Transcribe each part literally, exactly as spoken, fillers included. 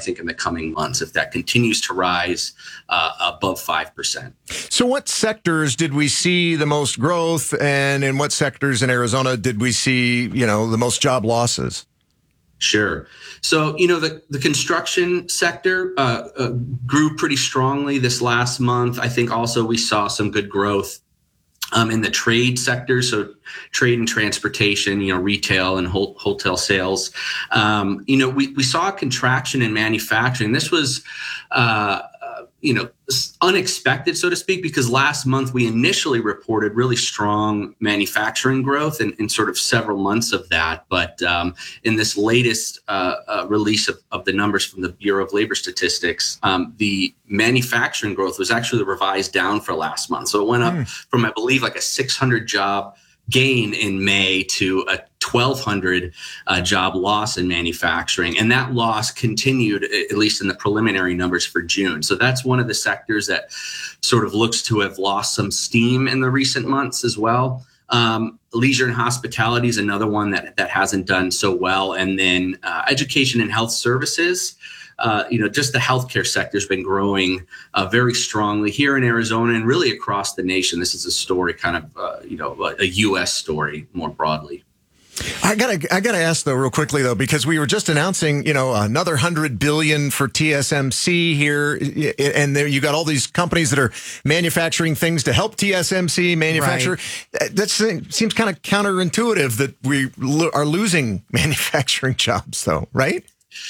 think, in the coming months if that continues to rise uh, above five percent. So what sectors did we see the most growth, and in what sectors in Arizona did we see, you know, the most job losses? Sure. So, you know, the, the construction sector uh, uh, grew pretty strongly this last month. I think also we saw some good growth um, in the trade sector. So trade and transportation, you know, retail and whole, hotel sales. Um, you know, we, we saw a contraction in manufacturing. This was, uh, uh, you know, unexpected, so to speak, because last month we initially reported really strong manufacturing growth and, and sort of several months of that. But um, in this latest uh, uh, release of, of the numbers from the Bureau of Labor Statistics, um, the manufacturing growth was actually revised down for last month. So it went up mm. from, I believe, like a six hundred job gain in May to a twelve hundred uh, job loss in manufacturing. And that loss continued, at least in the preliminary numbers for June. So that's one of the sectors that sort of looks to have lost some steam in the recent months as well. Um, leisure and hospitality is another one that, that hasn't done so well. And then uh, education and health services. Uh, you know, just the healthcare sector has been growing uh, very strongly here in Arizona and really across the nation. This is a story kind of, uh, you know, a U S story more broadly. I gotta, I gotta ask though, real quickly though, because we were just announcing, you know, another hundred billion for T S M C here, and there you got all these companies that are manufacturing things to help T S M C manufacture. Right. That seems kind of counterintuitive that we lo- are losing manufacturing jobs, though, right?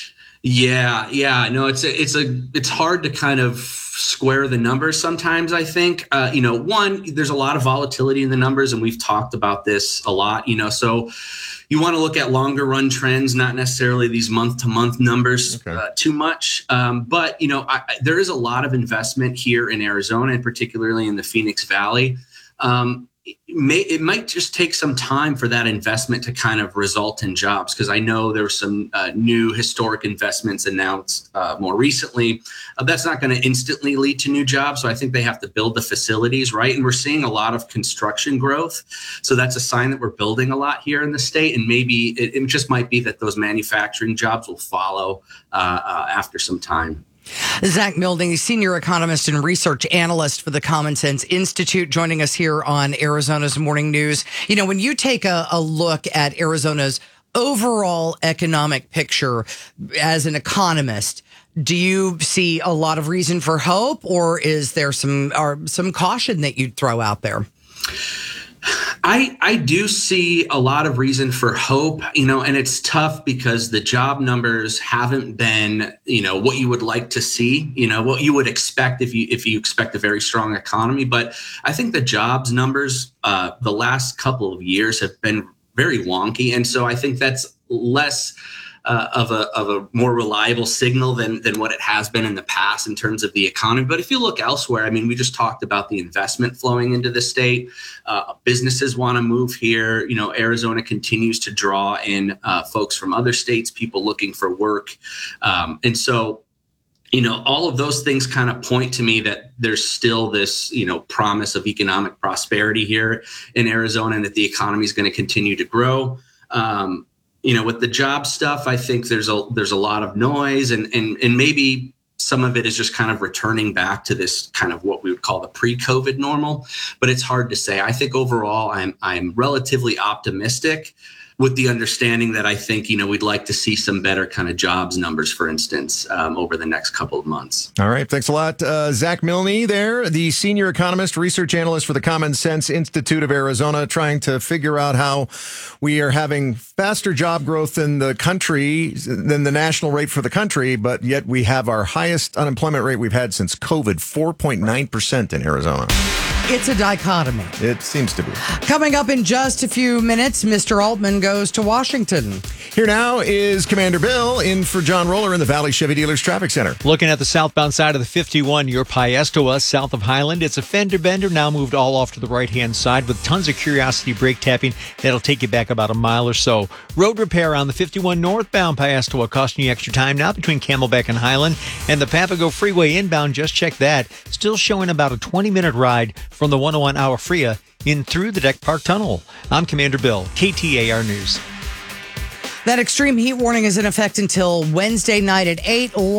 Yeah, yeah, no, it's a, it's a, it's hard to kind of square the numbers sometimes. I think, uh, you know, one, there's a lot of volatility in the numbers, and we've talked about this a lot. You know, so you want to look at longer run trends, not necessarily these month to month numbers okay. uh, too much. Um, but you know, I, there is a lot of investment here in Arizona, and particularly in the Phoenix Valley. Um, It, may, it might just take some time for that investment to kind of result in jobs, because I know there were some uh, new historic investments announced uh, more recently. Uh, that's not going to instantly lead to new jobs. So I think they have to build the facilities, right? And we're seeing a lot of construction growth. So that's a sign that we're building a lot here in the state. And maybe it, it just might be that those manufacturing jobs will follow uh, uh, after some time. Zach Milne, senior economist and research analyst for the Common Sense Institute, joining us here on Arizona's Morning News. You know, when you take a, a look at Arizona's overall economic picture as an economist, do you see a lot of reason for hope, or is there some or some caution that you'd throw out there? I, I do see a lot of reason for hope, you know, and it's tough because the job numbers haven't been, you know, what you would like to see, you know, what you would expect if you if you expect a very strong economy. But I think the jobs numbers uh, the last couple of years have been very wonky. And so I think that's less Uh, of a of a more reliable signal than than what it has been in the past in terms of the economy. But if you look elsewhere, I mean, we just talked about the investment flowing into the state. Uh, businesses want to move here. You know, Arizona continues to draw in uh, folks from other states, people looking for work. Um, and so, you know, all of those things kind of point to me that there's still this, you know, promise of economic prosperity here in Arizona, and that the economy is going to continue to grow. Um, You know, with the job stuff, I think there's a there's a lot of noise, and and and maybe some of it is just kind of returning back to this kind of what we would call the pre-COVID normal. But it's hard to say. I think overall, I'm I'm relatively optimistic, with the understanding that I think, you know, we'd like to see some better kind of jobs numbers, for instance, um, over the next couple of months. All right. Thanks a lot. Uh, Zach Milne there, the senior economist, research analyst for the Common Sense Institute of Arizona, trying to figure out how we are having faster job growth in the country than the national rate for the country, but yet we have our highest unemployment rate we've had since COVID, four point nine percent in Arizona. It's a dichotomy. It seems to be. Coming up in just a few minutes, Mister Altman goes to Washington. Here now is Commander Bill in for John Roller in the Valley Chevy Dealers Traffic Center. Looking at the southbound side of the fifty-one, near Piestoa, south of Highland. It's a fender bender, now moved all off to the right-hand side with tons of Curiosity brake tapping. That'll take you back about a mile or so. Road repair on the fifty-one northbound Piestoa, costing you extra time now between Camelback and Highland. And the Papago Freeway inbound, just check that. Still showing about a twenty-minute ride from the one oh one Agua Fria in through the Deck Park Tunnel. I'm Commander Bill, K T A R News. That extreme heat warning is in effect until Wednesday night at eight.